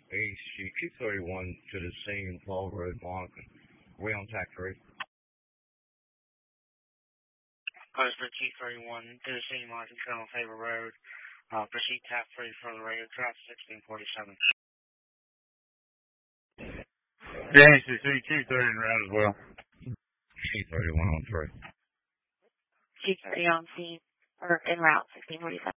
HG231 to the scene, Fall Road, Monica. We on tack 3. Close for T31 to the scene, Monica, Colonel Favor Road. Proceed tack 3 for the radio track 1647. James, you see Q30 en route as well. T31 on 3. Q30 on scene, or en route 1647.